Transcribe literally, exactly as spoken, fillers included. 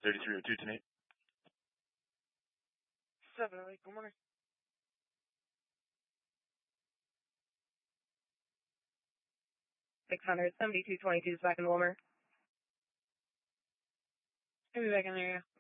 thirty-three oh two tonight. seven oh eight, good morning. six hundred seventy-two twenty-two is back in Wilmer. I'll be back in the area.